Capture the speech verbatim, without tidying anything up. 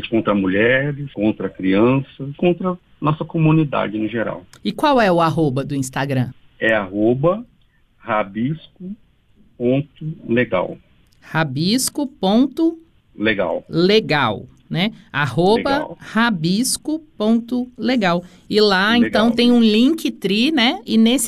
contra mulheres, contra crianças, contra nossa comunidade no geral. E qual é o arroba do Instagram? É arroba rabisco ponto legal. Rabisco ponto Legal. legal, né? Arroba Legal. rabisco ponto legal. E lá, Legal. então, tem um Linktree, né? E nesse